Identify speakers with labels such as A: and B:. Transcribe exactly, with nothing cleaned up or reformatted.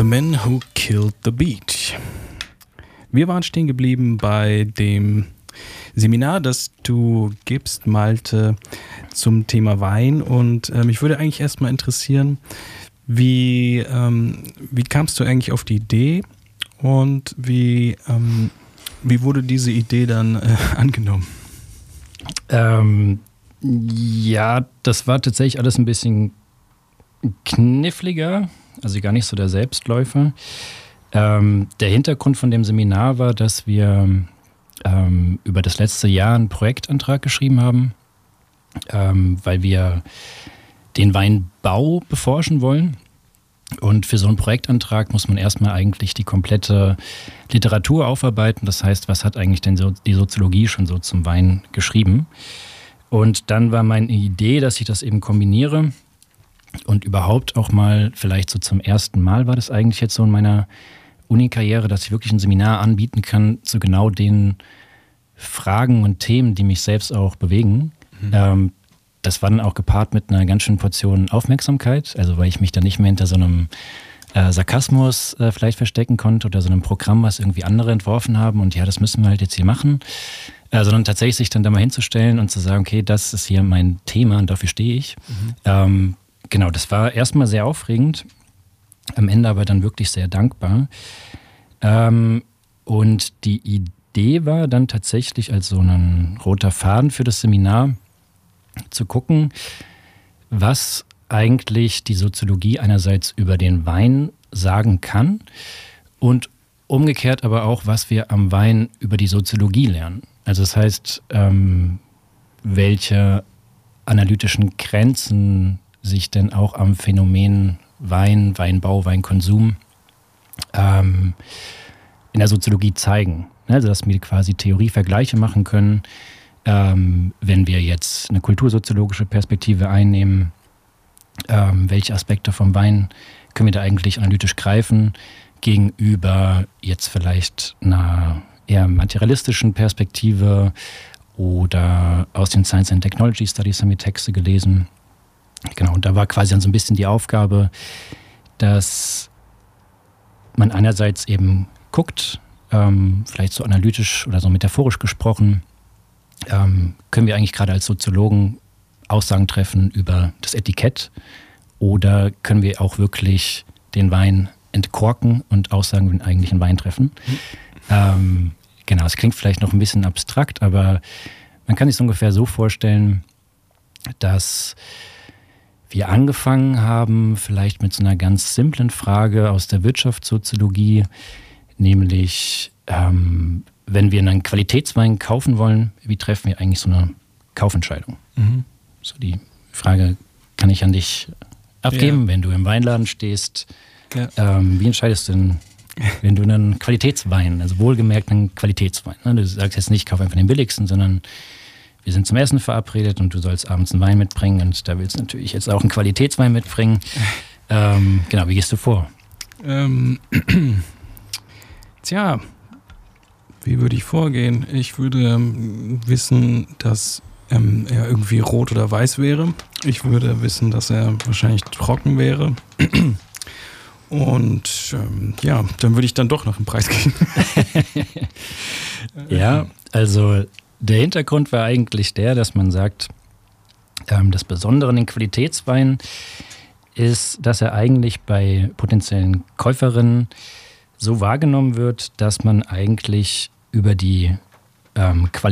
A: The Man Who Killed the Beach. Wir waren stehen geblieben bei dem Seminar, das du gibst, Malte, zum Thema Wein. Und äh, mich würde eigentlich erstmal interessieren, wie, ähm, wie kamst du eigentlich auf die Idee und wie, ähm, wie wurde diese Idee dann äh, angenommen?
B: Ähm, ja, das war tatsächlich alles ein bisschen kniffliger, also gar nicht so der Selbstläufer. Ähm, der Hintergrund von dem Seminar war, dass wir ähm, über das letzte Jahr einen Projektantrag geschrieben haben, ähm, weil wir den Weinbau beforschen wollen. Und für so einen Projektantrag muss man erstmal eigentlich die komplette Literatur aufarbeiten. Das heißt, was hat eigentlich denn so die Soziologie schon so zum Wein geschrieben? Und dann war meine Idee, dass ich das eben kombiniere und überhaupt auch mal, vielleicht so zum ersten Mal war das eigentlich jetzt so in meiner Uni-Karriere, dass ich wirklich ein Seminar anbieten kann zu genau den Fragen und Themen, die mich selbst auch bewegen. Mhm. Ähm, das war dann auch gepaart mit einer ganz schönen Portion Aufmerksamkeit, also weil ich mich dann nicht mehr hinter so einem äh, Sarkasmus äh, vielleicht verstecken konnte oder so einem Programm, was irgendwie andere entworfen haben und ja, das müssen wir halt jetzt hier machen, äh, sondern tatsächlich sich dann da mal hinzustellen und zu sagen, okay, das ist hier mein Thema und dafür stehe ich. Mhm. Ähm, genau, das war erstmal sehr aufregend, am Ende aber dann wirklich sehr dankbar. Ähm, und die Idee war dann tatsächlich als so ein roter Faden für das Seminar zu gucken, was eigentlich die Soziologie einerseits über den Wein sagen kann und umgekehrt aber auch, was wir am Wein über die Soziologie lernen. Also das heißt, ähm, welche analytischen Grenzen sich denn auch am Phänomen Wein, Weinbau, Weinkonsum ähm, in der Soziologie zeigen. Also dass wir quasi Theorievergleiche machen können, ähm, wenn wir jetzt eine kultursoziologische Perspektive einnehmen, ähm, welche Aspekte vom Wein können wir da eigentlich analytisch greifen, gegenüber jetzt vielleicht einer eher materialistischen Perspektive oder aus den Science and Technology Studies haben wir Texte gelesen. Genau, und da war quasi dann so ein bisschen die Aufgabe, dass man einerseits eben guckt, ähm, vielleicht so analytisch oder so metaphorisch gesprochen, ähm, können wir eigentlich gerade als Soziologen Aussagen treffen über das Etikett oder können wir auch wirklich den Wein entkorken und Aussagen über den eigentlichen Wein treffen. Mhm. Ähm, genau, es klingt vielleicht noch ein bisschen abstrakt, aber man kann sich so ungefähr so vorstellen, dass wir angefangen haben, vielleicht mit so einer ganz simplen Frage aus der Wirtschaftssoziologie, nämlich, ähm, wenn wir einen Qualitätswein kaufen wollen, wie treffen wir eigentlich so eine Kaufentscheidung? Mhm. So die Frage kann ich an dich abgeben, ja. Wenn du im Weinladen stehst. Ja. Ähm, wie entscheidest du denn, wenn du einen Qualitätswein, also wohlgemerkt einen Qualitätswein, ne? Du sagst jetzt nicht, kauf einfach den billigsten, sondern wir sind zum Essen verabredet und du sollst abends einen Wein mitbringen und da willst du natürlich jetzt auch einen Qualitätswein mitbringen. Ähm, genau, wie gehst du vor?
A: Ähm, tja, wie würde ich vorgehen? Ich würde ähm, wissen, dass ähm, er irgendwie rot oder weiß wäre. Ich würde wissen, dass er wahrscheinlich trocken wäre. Und ähm, ja, dann würde ich dann doch nach dem Preis gehen.
B: Ja, also der Hintergrund war eigentlich der, dass man sagt, ähm, das Besondere an den Qualitätsweinen ist, dass er eigentlich bei potenziellen Käuferinnen so wahrgenommen wird, dass man eigentlich über die ähm, Qualität